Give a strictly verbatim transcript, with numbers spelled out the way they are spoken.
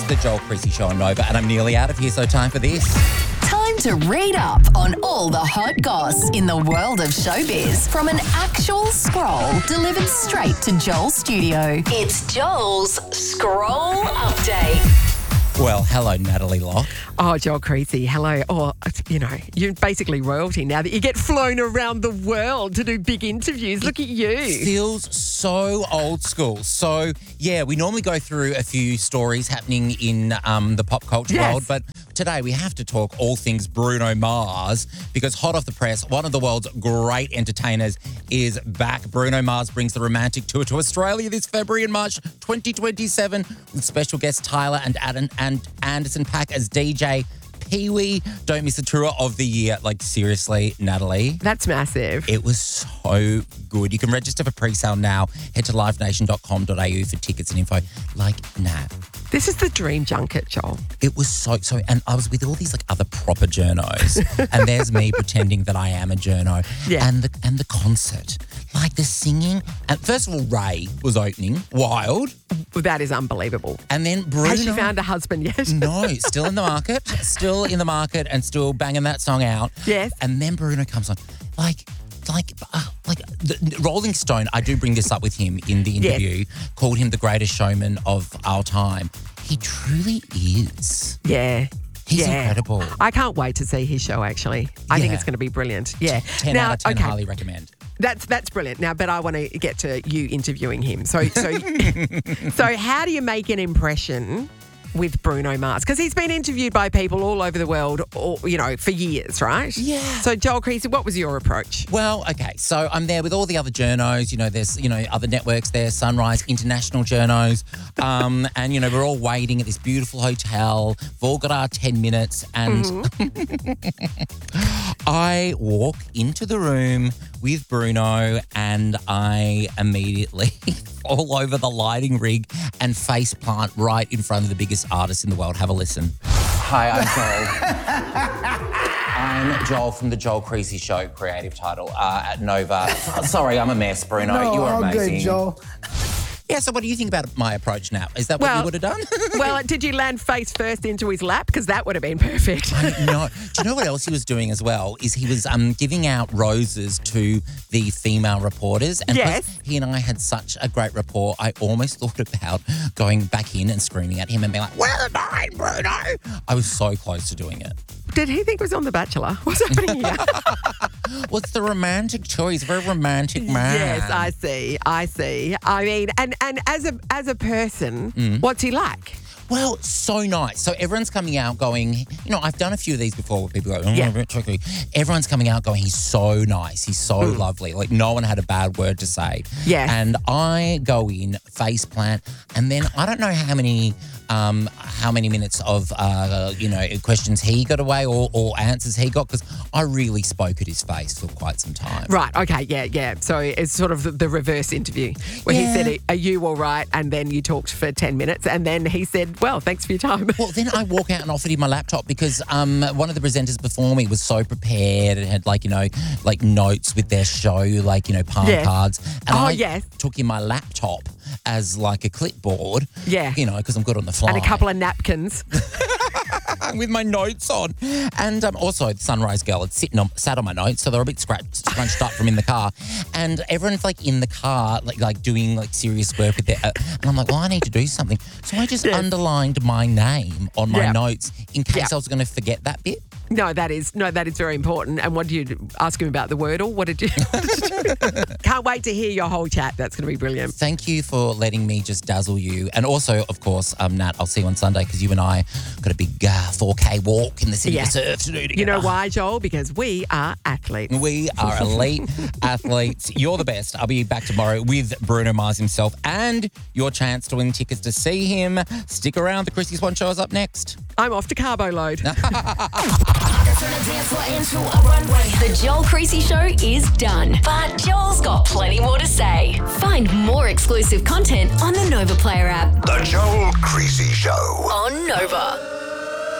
the Joel Creasy Show on Nova, and I'm nearly out of here, so time for this. Time to read up on all the hot goss in the world of showbiz from an actual scroll delivered straight to Joel's studio. It's Joel's Scroll Update. Well, hello, Natalie Locke. Oh, Joel Creasy, hello. Oh, you know, you're basically royalty now that you get flown around the world to do big interviews. Look at you. Feels so old school. So, yeah, we normally go through a few stories happening in um, the pop culture Yes. world, but today we have to talk all things Bruno Mars because hot off the press, one of the world's great entertainers is back. Bruno Mars brings the romantic tour to Australia this February and March twenty twenty-seven with special guests Tyler and Adam and Anderson .Paak as D J Pee-wee. Don't miss the tour of the year. Like, seriously, Natalie. That's massive. It was so good. You can register for pre-sale now. Head to live nation dot com dot a u for tickets and info. Like, Nat. This is the dream junket, Joel. It was so, so, and I was with all these like other proper journos, and there's me pretending that I am a journo. Yeah. And the and the concert, like the singing. And first of all, Ray was opening, wild, That is unbelievable. and then Bruno. Has she found a husband yet? No, still in the market, still in the market, and still banging that song out. Yes. And then Bruno comes on, like. Like, uh, like the Rolling Stone, I do bring this up with him in the interview, called him the greatest showman of our time. He truly is. Yeah. He's yeah. incredible. I can't wait to see his show, actually. I think Yeah. it's going to be brilliant. Yeah. ten now, out of ten, okay. highly recommend. That's that's brilliant. Now, but I want to get to you interviewing him. So, so, so, how do you make an impression with Bruno Mars? Because he's been interviewed by people all over the world, all, you know, for years, right? Yeah. So, Joel Creasy, what was your approach? Well, okay, so I'm there with all the other journos. You know, there's, you know, other networks there, Sunrise, international journos. Um, and, you know, we're all waiting at this beautiful hotel. We've all got our ten minutes. And Mm-hmm. I walk into the room with Bruno and I immediately fall over the lighting rig and face plant right in front of the biggest artist in the world. Have a listen. Hi, I'm Joel. I'm Joel from the Joel Creasy Show, creative title uh, at Nova. Sorry, I'm a mess, Bruno. No, you are all amazing. good, Joel. Yeah, so what do you think about my approach now? Is that what Well- you would have done? Well, did you land face first into his lap? Because that would have been perfect. No. Do you know what else he was doing as well? Is he was um, giving out roses to the female reporters. And 'cause Yes. he and I had such a great rapport, I almost thought about going back in and screaming at him and being like, "Where are mine, Bruno?" I was so close to doing it. Did he think it was on The Bachelor? What's happening here? Well, it's the romantic choice. Very romantic man. Yes, I see. I see. I mean, and, and as a as a person, Mm. what's he like? Well, so nice. So everyone's coming out going, you know, I've done a few of these before where people go, oh, Yeah. a bit tricky. Everyone's coming out going, he's so nice. He's so lovely. Like, no one had a bad word to say. Yes. And I go in, face plant, and then I don't know how many um, how many minutes of, uh, you know, questions he got away or, or answers he got because I really spoke at his face for quite some time. Right. Okay. Yeah. Yeah. So it's sort of the, the reverse interview where Yeah. he said, "Are you all right?" And then you talked for ten minutes, and then he said, "Well, thanks for your time." Well, then I walk out and offered him my laptop because um, one of the presenters before me was so prepared and had like, you know, like notes with their show, like, you know, palm Yes. cards. And Oh, I yes. took him my laptop as like a clipboard. Yeah. You know, because I'm good on the fly. And a couple of napkins. with my notes on. And um, also, the Sunrise girl had sitting on, sat on my notes, so they're a bit scratched, scrunched up from in the car. And everyone's like in the car, like like doing like serious work with their. Uh, and I'm like, well, I need to do something. So I just Yes. underlined my name on my Yeah. notes in case Yeah. I was going to forget that bit. No, that is no, that is very important. And what did you ask him about the Wordle? What did you? What did you Can't wait to hear your whole chat. That's going to be brilliant. Thank you for letting me just dazzle you. And also, of course, um, Nat, I'll see you on Sunday because you and I got a big uh, four K walk in the city Yeah. of surf to do together. You know why, Joel? Because we are athletes. We are elite athletes. You're the best. I'll be back tomorrow with Bruno Mars himself and your chance to win tickets to see him. Stick around. The Chrissy Swan Show is up next. I'm off to carbo load. The Joel Creasy Show is done, but Joel's got plenty more to say. Find more exclusive content on the Nova Player app. The Joel Creasy Show. On Nova.